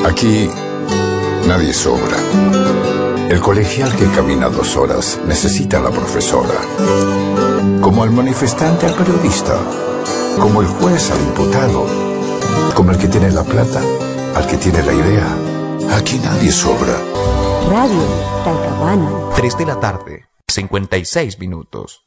Aquí nadie sobra. El colegial que camina 2 horas necesita a la profesora. Como el manifestante al periodista. Como el juez al imputado. Como el que tiene la plata al que tiene la idea. Aquí nadie sobra. Radio Talcahuano. 3 de la tarde, 56 minutos.